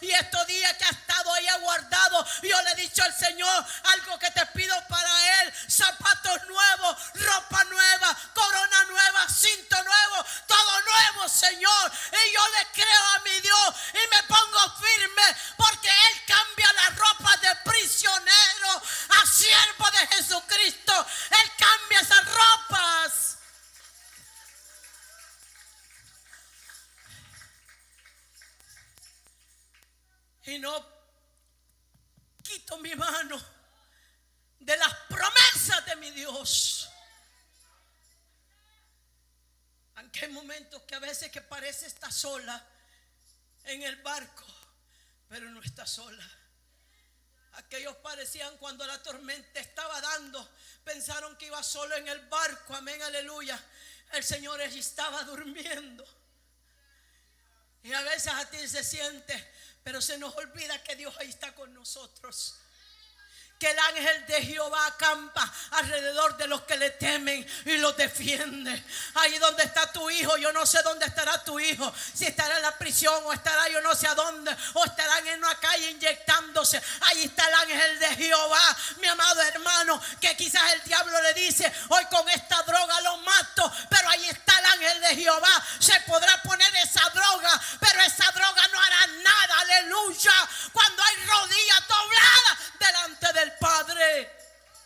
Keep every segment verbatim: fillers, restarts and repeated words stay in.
Y estos días que ha estado ahí aguardado, yo le he dicho al Señor, algo que te pido para Él: zapatos nuevos, ropa nueva, corona nueva, cinto nuevo, todo nuevo, Señor. Y yo le creo a mi Dios y me pongo firme, porque Él cambia las ropas de prisionero a siervo de Jesucristo. Él cambia esas ropas. Y no quito mi mano de las promesas de mi Dios. Aunque hay momentos que a veces que parece estar sola en el barco, pero no está sola. Aquellos parecían, cuando la tormenta estaba dando, pensaron que iba solo en el barco. Amén, aleluya. El Señor estaba durmiendo. Y a veces a ti se siente, pero se nos olvida que Dios ahí está con nosotros. Que el ángel de Jehová acampa alrededor de los que le temen y los defiende. Ahí donde está tu hijo, yo no sé dónde estará tu hijo. Si estará en la prisión o estará yo no sé a dónde, o estarán en una calle inyectándose. Ahí está el ángel de Jehová, mi amado hermano, que quizás el diablo le dice: hoy con esta droga lo mato. Pero ahí está el ángel de Jehová. Se podrá poner esa droga, pero esa droga no hará nada. Aleluya. Cuando hay rodillas dobladas delante del Padre.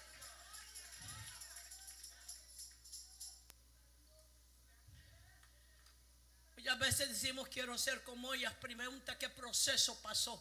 Y a veces decimos: quiero ser como ellas. Pregunta qué proceso pasó.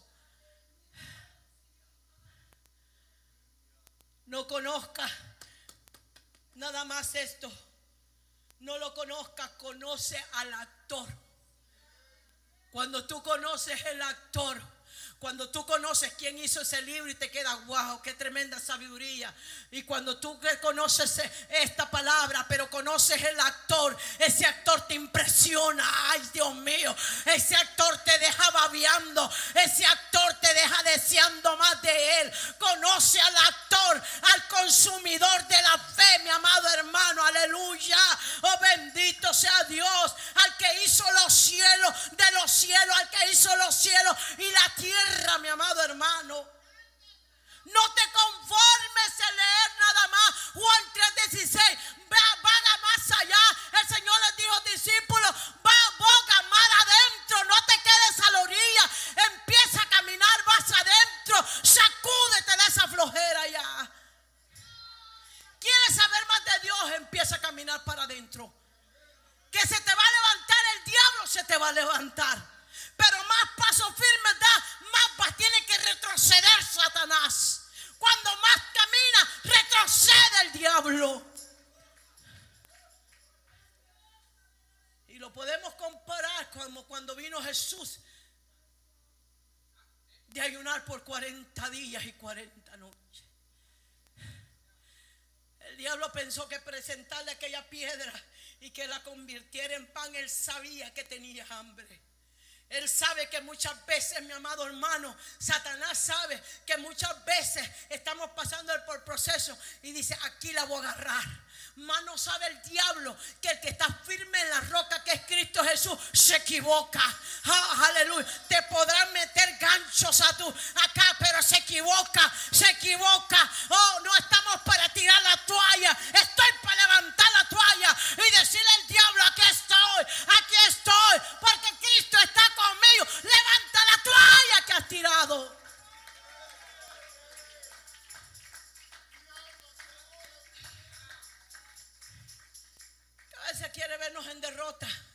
No conozca nada más esto. No lo conozca, conoce al actor. Cuando tú conoces el actor, cuando tú conoces quién hizo ese libro y te queda: wow, qué tremenda sabiduría. Y cuando tú conoces esta palabra, pero conoces el actor, ese actor te impresiona. Ay, Dios mío, ese actor te deja babeando, ese actor te deja deseando más de él. Conoce al actor, al consumidor de la fe, mi amado hermano, aleluya. Oh, bendito sea Dios, al que hizo los cielos de los cielos, al que hizo los cielos y la tierra, mi amado hermano. No te conformes en leer nada más Juan tres dieciséis. Vaga más allá. El Señor les dijo: discípulos, va, boga más adentro. No te quedes a la orilla. Empieza a caminar, vas adentro. Sacúdete de esa flojera ya. ¿Quieres saber más de Dios? Empieza a caminar para adentro. Que se te va a levantar el diablo, se te va a levantar. Pero más paso firme da, más va, tiene que retroceder Satanás. Cuando más camina, retrocede el diablo. Y lo podemos comparar como cuando vino Jesús de ayunar por cuarenta días y cuarenta noches. El diablo pensó que presentarle aquella piedra y que la convirtiera en pan, él sabía que tenía hambre. Él sabe que muchas veces, mi amado hermano, Satanás sabe que muchas veces estamos pasando por proceso y dice: aquí la voy a agarrar. Mas no sabe el diablo que el que está firme en la roca, que es Cristo Jesús, se equivoca. Ah, aleluya. Te podrán meter ganchos a tu acá, pero se equivoca, se equivoca. Oh, no estamos para tirar la toalla, estoy para levantar la toalla y decirle al diablo: aquí estoy, aquí estoy, porque Cristo está conmigo. Levanta la toalla que has tirado. A veces quiere vernos en derrota,